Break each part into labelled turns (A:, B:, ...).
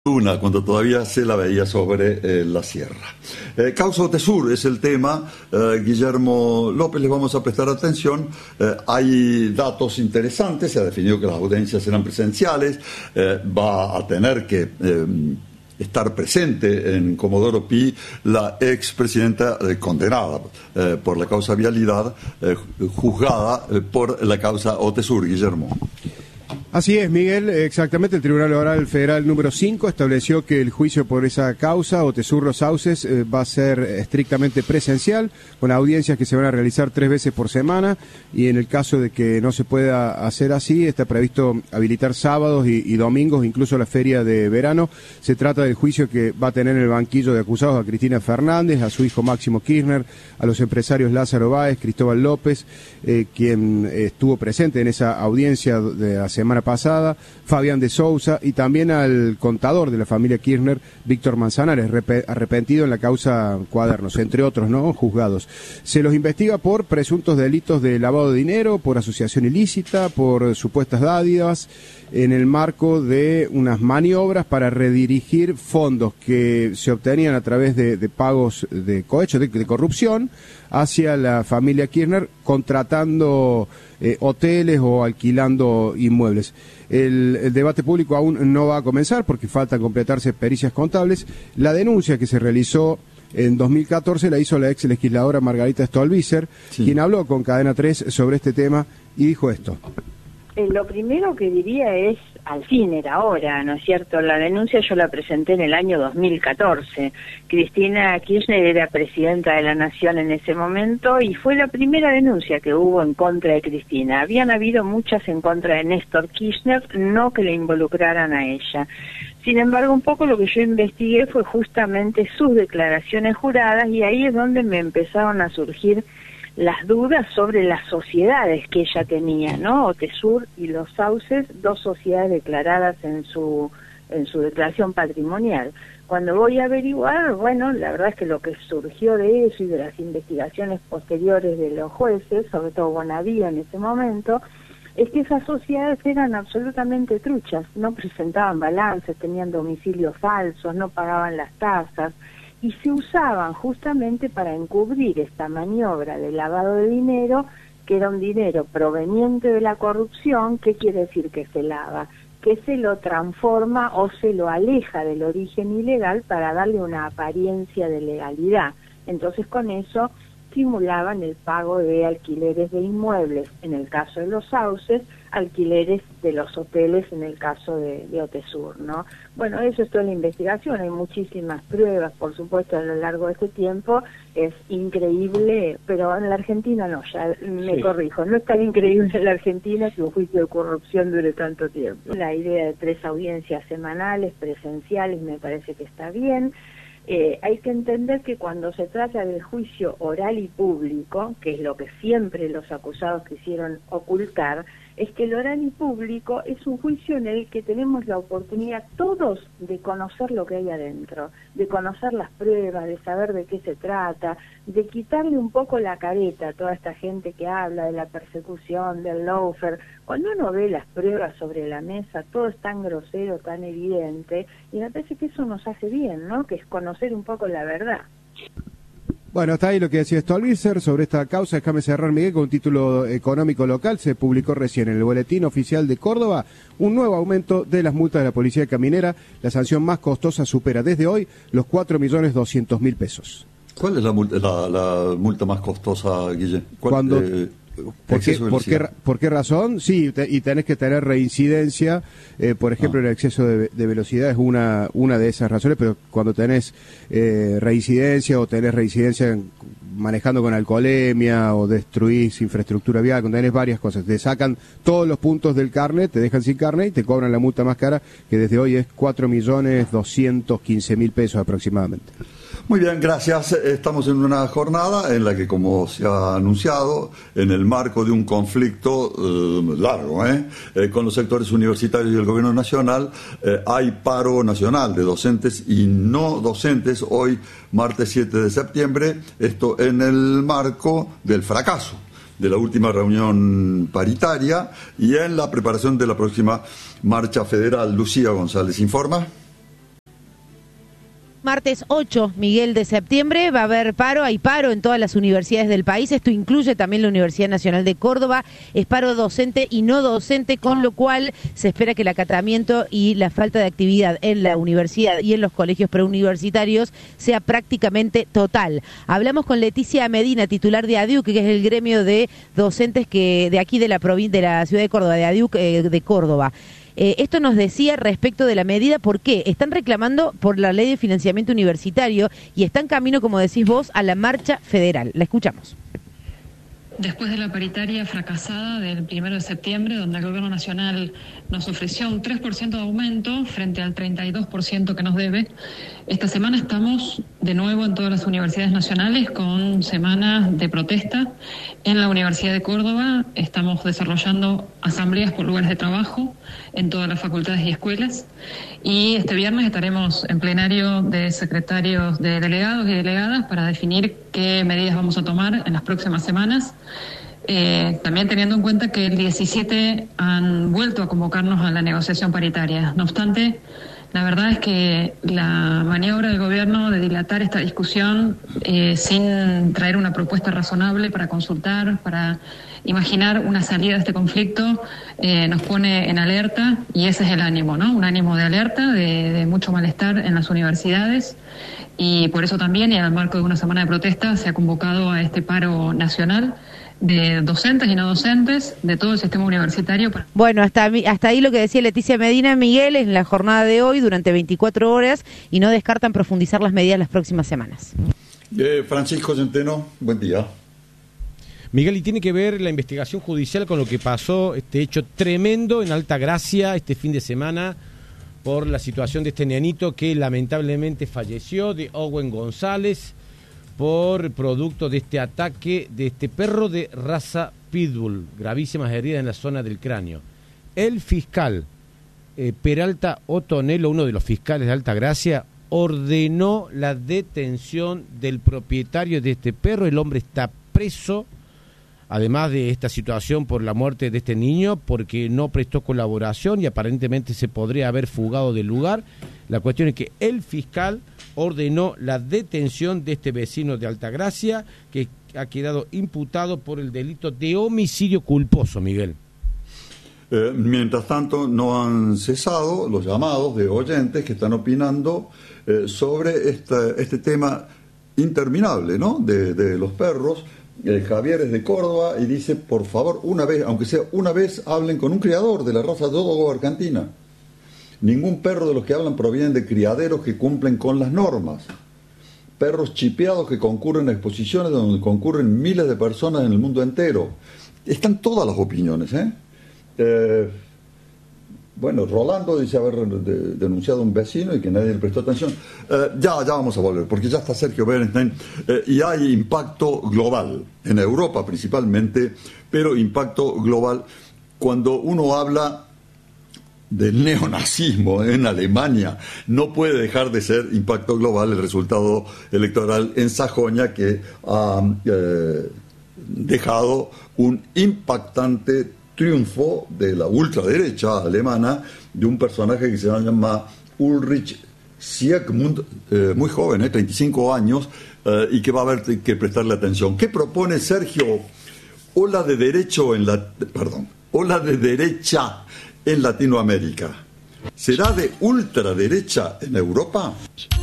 A: Luna, cuando todavía se la veía sobre la sierra. Causa Otesur es el tema. Guillermo López, le vamos a prestar atención. Hay datos interesantes. Se ha definido que las audiencias serán presenciales. Va a tener que estar presente en Comodoro Pi la expresidenta condenada por la causa vialidad, juzgada por la causa Otesur. Guillermo.
B: Así es, Miguel, exactamente. El Tribunal Oral Federal número 5 estableció que el juicio por esa causa, Otesur Los Sauces, va a ser estrictamente presencial, con audiencias que se van a realizar 3 veces por semana, y en el caso de que no se pueda hacer así, está previsto habilitar sábados y domingos, incluso la feria de verano. Se trata del juicio que va a tener en el banquillo de acusados a Cristina Fernández, a su hijo Máximo Kirchner, a los empresarios Lázaro Báez, Cristóbal López, quien estuvo presente en esa audiencia de la semana pasada, Fabián de Sousa, y también al contador de la familia Kirchner, Víctor Manzanares, arrepentido en la causa Cuadernos, entre otros, ¿no?, juzgados. Se los investiga por presuntos delitos de lavado de dinero, por asociación ilícita, por supuestas dádivas, en el marco de unas maniobras para redirigir fondos que se obtenían a través de pagos de cohecho, de corrupción, hacia la familia Kirchner, contratando hoteles o alquilando inmuebles. El debate público aún no va a comenzar porque faltan completarse pericias contables. La denuncia que se realizó en 2014 la hizo la ex legisladora Margarita Stolbizer, sí, quien habló con Cadena 3 sobre este tema y dijo esto.
C: Lo primero que diría es, al fin era hora, ¿no es cierto? La denuncia yo la presenté en el año 2014. Cristina Kirchner era presidenta de la Nación en ese momento y fue la primera denuncia que hubo en contra de Cristina. Habían habido muchas en contra de Néstor Kirchner, no que le involucraran a ella. Sin embargo, un poco lo que yo investigué fue justamente sus declaraciones juradas, y ahí es donde me empezaron a surgir las dudas sobre las sociedades que ella tenía, ¿no? Otesur y Los Sauces, 2 sociedades declaradas en su declaración patrimonial. Cuando voy a averiguar, bueno, la verdad es que lo que surgió de eso y de las investigaciones posteriores de los jueces, sobre todo Bonavía en ese momento, es que esas sociedades eran absolutamente truchas, no presentaban balances, tenían domicilios falsos, no pagaban las tasas, y se usaban justamente para encubrir esta maniobra de lavado de dinero, que era un dinero proveniente de la corrupción. ¿Qué quiere decir que se lava? Que se lo transforma o se lo aleja del origen ilegal para darle una apariencia de legalidad. Entonces con eso simulaban el pago de alquileres de inmuebles, en el caso de Los Sauces, alquileres de los hoteles en el caso de Otesur, ¿no? Bueno, eso es toda la investigación, hay muchísimas pruebas, por supuesto, a lo largo de este tiempo. Es increíble, pero en la Argentina no, ya me corrijo, no es tan increíble en la Argentina que un juicio de corrupción dure tanto tiempo. La idea de 3 audiencias semanales, presenciales, me parece que está bien. Hay que entender que cuando se trata del juicio oral y público, que es lo que siempre los acusados quisieron ocultar, es que el oral y público es un juicio en el que tenemos la oportunidad todos de conocer lo que hay adentro, de conocer las pruebas, de saber de qué se trata, de quitarle un poco la careta a toda esta gente que habla de la persecución, del lawfare. Cuando uno ve las pruebas sobre la mesa, todo es tan grosero, tan evidente, y me parece que eso nos hace bien, ¿no?, que es conocer un poco la verdad.
B: Bueno, está ahí lo que decía Stolbizer sobre esta causa. Déjame cerrar, Miguel, con un título económico local. Se publicó recién en el Boletín Oficial de Córdoba un nuevo aumento de las multas de la Policía Caminera. La sanción más costosa supera desde hoy los 4.200.000 pesos.
A: ¿Cuál es la multa más costosa, Guille?
B: ¿Por qué razón? Sí, y tenés que tener reincidencia. Por ejemplo, el exceso de velocidad es una de esas razones, pero cuando tenés reincidencia o tenés reincidencia manejando con alcoholemia o destruís infraestructura vial, cuando tenés varias cosas, te sacan todos los puntos del carnet, te dejan sin carnet y te cobran la multa más cara, que desde hoy es 4.215.000 pesos aproximadamente.
A: Muy bien, gracias. Estamos en una jornada en la que, como se ha anunciado, en el marco de un conflicto largo con los sectores universitarios y el gobierno nacional, hay paro nacional de docentes y no docentes hoy, martes 7 de septiembre, esto en el marco del fracaso de la última reunión paritaria y en la preparación de la próxima marcha federal. Lucía González informa.
D: Martes 8, Miguel, de septiembre, va a haber paro, hay paro en todas las universidades del país, esto incluye también la Universidad Nacional de Córdoba, es paro docente y no docente, con lo cual se espera que el acatamiento y la falta de actividad en la universidad y en los colegios preuniversitarios sea prácticamente total. Hablamos con Leticia Medina, titular de ADIUC, que es el gremio de docentes que de aquí de la ciudad de Córdoba, de ADIUC de Córdoba. Esto nos decía respecto de la medida, ¿por qué? Están reclamando por la ley de financiamiento universitario y están camino, como decís vos, a la marcha federal. La escuchamos.
E: Después de la paritaria fracasada del 1 de septiembre, donde el Gobierno Nacional nos ofreció un 3% de aumento frente al 32% que nos debe, esta semana estamos de nuevo en todas las universidades nacionales con semanas de protesta. En la Universidad de Córdoba estamos desarrollando asambleas por lugares de trabajo en todas las facultades y escuelas. Y este viernes estaremos en plenario de secretarios de delegados y delegadas para definir qué medidas vamos a tomar en las próximas semanas. También teniendo en cuenta que el 17 han vuelto a convocarnos a la negociación paritaria. No obstante, la verdad es que la maniobra del gobierno de dilatar esta discusión sin traer una propuesta razonable para consultar, para imaginar una salida de este conflicto, nos pone en alerta, y ese es el ánimo, ¿no? Un ánimo de alerta, de mucho malestar en las universidades, y por eso también, y en el marco de una semana de protesta, se ha convocado a este paro nacional de docentes y no docentes de todo el sistema universitario.
D: Bueno, hasta ahí lo que decía Leticia Medina, Miguel, en la jornada de hoy durante 24 horas, y no descartan profundizar las medidas las próximas semanas.
A: Francisco Centeno, buen día.
F: Miguel, y tiene que ver la investigación judicial con lo que pasó, este hecho tremendo en Altagracia este fin de semana, por la situación de este nenito que lamentablemente falleció, de Owen González, por producto de este ataque de este perro de raza Pitbull, gravísimas heridas en la zona del cráneo. El fiscal Peralta Otonelo, uno de los fiscales de Altagracia, ordenó la detención del propietario de este perro. El hombre está preso, además de esta situación por la muerte de este niño, porque no prestó colaboración y aparentemente se podría haber fugado del lugar. La cuestión es que el fiscal ordenó la detención de este vecino de Altagracia, que ha quedado imputado por el delito de homicidio culposo, Miguel.
A: Mientras tanto, no han cesado los llamados de oyentes que están opinando sobre este tema interminable, ¿no? de los perros. Javier es de Córdoba y dice, por favor, una vez, aunque sea una vez, hablen con un criador de la raza Dogo argentina. Ningún perro de los que hablan provienen de criaderos que cumplen con las normas. Perros chipeados que concurren a exposiciones donde concurren miles de personas en el mundo entero. Están todas las opiniones, Bueno, Rolando dice haber denunciado a un vecino y que nadie le prestó atención. Ya vamos a volver, porque ya está Sergio Bernstein, y hay impacto global, en Europa principalmente, pero impacto global cuando uno habla del neonazismo en Alemania. No puede dejar de ser impacto global el resultado electoral en Sajonia, que ha dejado un impactante triunfo de la ultraderecha alemana, de un personaje que se llama Ulrich Siegmund, muy joven, 35 años, y que va a haber que prestarle atención. ¿Qué propone Sergio? Ola de derecha en Latinoamérica. ¿Será de ultraderecha en Europa?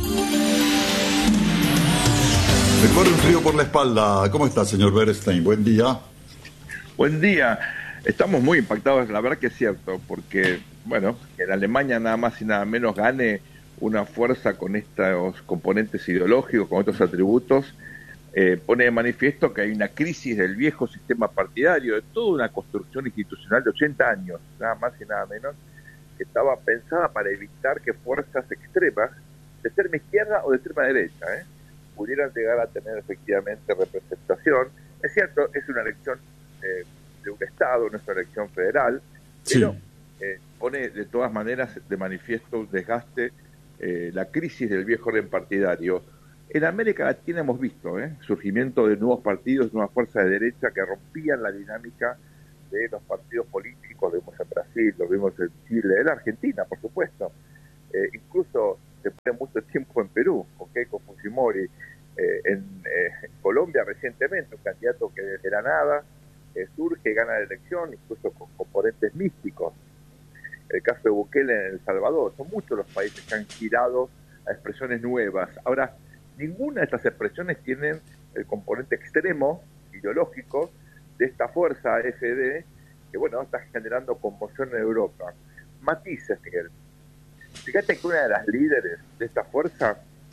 A: Me corre un frío por la espalda. ¿Cómo está, señor Bernstein? Buen día.
G: Buen día. Estamos muy impactados, la verdad que es cierto, porque, bueno, en Alemania nada más y nada menos gane una fuerza con estos componentes ideológicos, con estos atributos, pone de manifiesto que hay una crisis del viejo sistema partidario, de toda una construcción institucional de 80 años, nada más y nada menos, que estaba pensada para evitar que fuerzas extremas, de extrema izquierda o de extrema derecha, pudieran llegar a tener efectivamente representación. Es cierto, es una elección de un Estado, no es una elección federal, pero pone de todas maneras de manifiesto un desgaste, la crisis del viejo orden partidario. En América Latina hemos visto surgimiento de nuevos partidos, nuevas fuerzas de derecha que rompían la dinámica de los partidos políticos. Lo vimos en Brasil, lo vimos en Chile, en Argentina, por supuesto. Incluso después de mucho tiempo en Perú, con Keiko Fujimori, en Colombia recientemente, un candidato que desde la nada surge, gana la elección, incluso con componentes místicos. El caso de Bukele en El Salvador. Son muchos los países que han girado a expresiones nuevas. Ahora, ninguna de estas expresiones tienen el componente extremo, ideológico, de esta fuerza AfD, que bueno, está generando conmoción en Europa. Matices, Miguel. Fíjate que una de las líderes de esta fuerza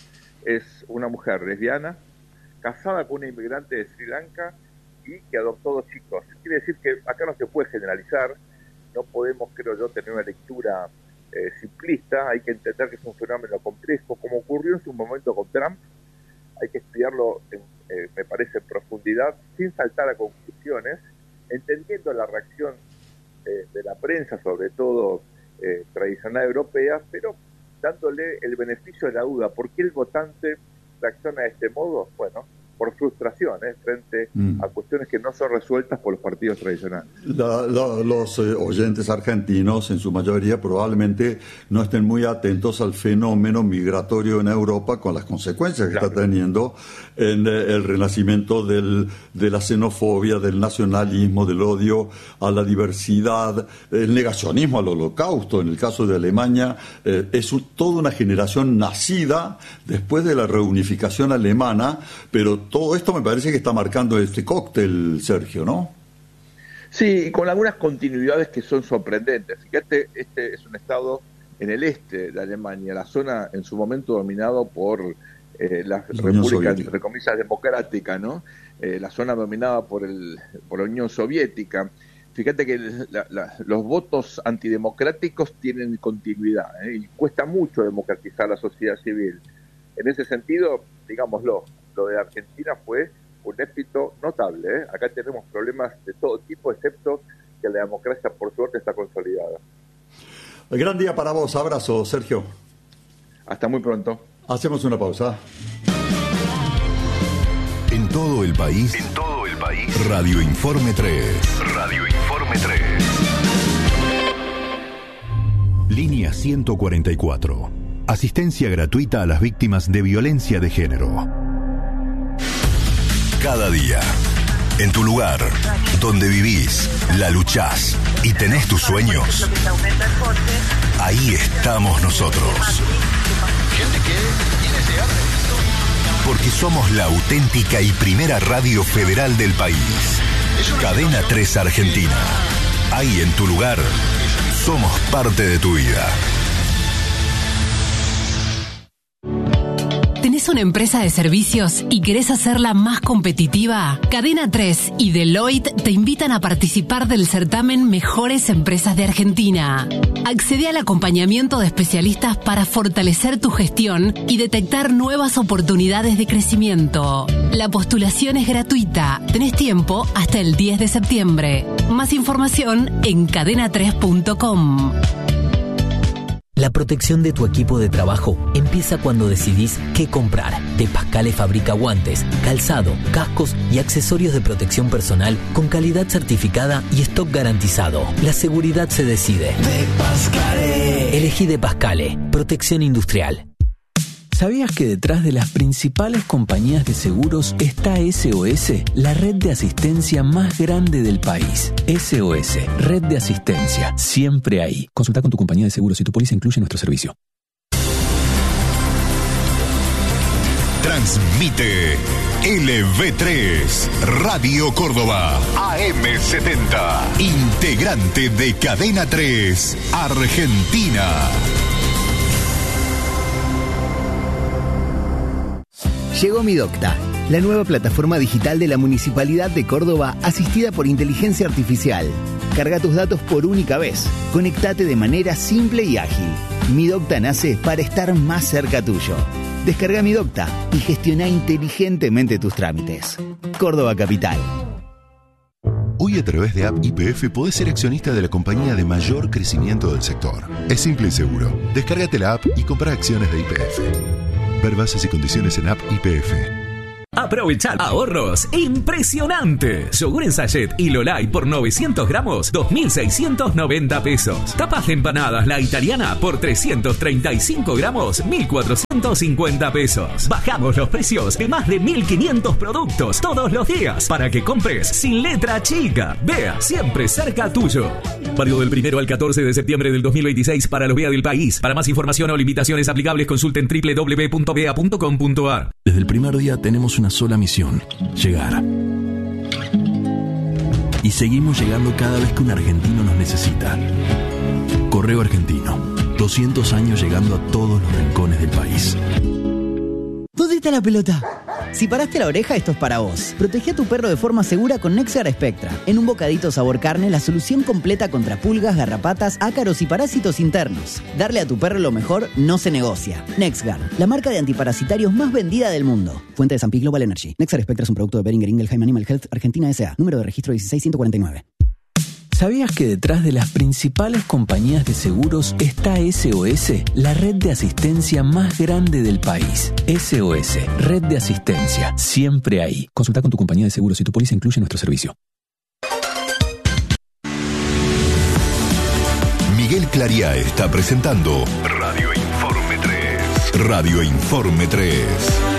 G: es una mujer lesbiana, casada con una inmigrante de Sri Lanka y que adoptó 2 chicos. Quiere decir que acá no se puede generalizar, no podemos, creo yo, tener una lectura simplista, hay que entender que es un fenómeno complejo, como ocurrió en su momento con Trump, hay que estudiarlo, me parece, en profundidad, sin saltar a conclusiones, entendiendo la reacción de la prensa, sobre todo tradicional europea, pero dándole el beneficio de la duda. ¿Por qué el votante reacciona de este modo? Bueno, por frustración, frente a cuestiones que no son resueltas por los partidos tradicionales.
A: Los oyentes argentinos, en su mayoría, probablemente no estén muy atentos al fenómeno migratorio en Europa, con las consecuencias que está teniendo en el renacimiento de la xenofobia, del nacionalismo, del odio a la diversidad, el negacionismo al holocausto. En el caso de Alemania, es toda una generación nacida después de la reunificación alemana, pero todo esto me parece que está marcando este cóctel, Sergio, ¿no?
G: Sí, con algunas continuidades que son sorprendentes. Fíjate, este es un estado en el este de Alemania, la zona en su momento dominado por la República, entre comillas, democrática, ¿no? La zona dominada por la Unión Soviética. Fíjate que los votos antidemocráticos tienen continuidad, y cuesta mucho democratizar la sociedad civil. En ese sentido, digámoslo, lo de Argentina fue un éxito notable. Acá tenemos problemas de todo tipo, excepto que la democracia, por suerte, está consolidada.
A: Gran día para vos. Abrazo, Sergio.
G: Hasta muy pronto.
A: Hacemos una pausa.
H: En todo el país. Radio Informe 3. Línea 144. Asistencia gratuita a las víctimas de violencia de género. Cada día, en tu lugar, donde vivís, la luchás y tenés tus sueños, ahí estamos nosotros. Porque somos la auténtica y primera radio federal del país. Cadena 3 Argentina. Ahí en tu lugar, somos parte de tu vida.
I: ¿Tenés una empresa de servicios y querés hacerla más competitiva? Cadena 3 y Deloitte te invitan a participar del certamen Mejores Empresas de Argentina. Accede al acompañamiento de especialistas para fortalecer tu gestión y detectar nuevas oportunidades de crecimiento. La postulación es gratuita. Tenés tiempo hasta el 10 de septiembre. Más información en cadena3.com.
J: La protección de tu equipo de trabajo empieza cuando decidís qué comprar. De Pascale fabrica guantes, calzado, cascos y accesorios de protección personal con calidad certificada y stock garantizado. La seguridad se decide. De Pascale. Elegí De Pascale. Protección industrial.
K: ¿Sabías que detrás de las principales compañías de seguros está SOS, la red de asistencia más grande del país? SOS, red de asistencia, siempre ahí. Consulta con tu compañía de seguros si tu póliza incluye nuestro servicio.
H: Transmite LV3, Radio Córdoba, AM70, integrante de Cadena 3, Argentina.
L: Llegó Mi Docta, la nueva plataforma digital de la Municipalidad de Córdoba asistida por inteligencia artificial. Carga tus datos por única vez. Conectate de manera simple y ágil. Mi Docta nace para estar más cerca tuyo. Descarga Mi Docta y gestiona inteligentemente tus trámites. Córdoba Capital.
H: Hoy a través de App YPF podés ser accionista de la compañía de mayor crecimiento del sector. Es simple y seguro. Descárgate la app y compra acciones de YPF. Ver bases y condiciones en App YPF.
M: Aprovechar ahorros impresionantes. Yogur en sachet y Lolay por 900 gramos, 2.690 pesos. Tapas de empanadas La Italiana por 335 gramos, 1.450 pesos. Bajamos los precios de más de 1.500 productos todos los días para que compres sin letra chica. Vea, siempre cerca tuyo. Válido del 1 al 14 de septiembre del 2026 para los BEA del país. Para más información o limitaciones aplicables, consulten www.bea.com.ar.
N: Desde el primer día tenemos una sola misión: llegar. Y seguimos llegando cada vez que un argentino nos necesita. Correo Argentino, 200 años llegando a todos los rincones del país.
O: ¿Dónde está la pelota? Si paraste la oreja, esto es para vos. Protege a tu perro de forma segura con NexGard Spectra. En un bocadito sabor carne, la solución completa contra pulgas, garrapatas, ácaros y parásitos internos. Darle a tu perro lo mejor no se negocia. NexGard, la marca de antiparasitarios más vendida del mundo. Fuente de San Pi Global Energy. NexGard Spectra es un producto de Boehringer Ingelheim Animal Health Argentina S.A. Número de registro 16149.
K: ¿Sabías que detrás de las principales compañías de seguros está SOS, la red de asistencia más grande del país? SOS, red de asistencia, siempre ahí. Consulta con tu compañía de seguros si tu póliza incluye nuestro servicio.
H: Miguel Clariá está presentando Radio Informe 3. Radio Informe 3.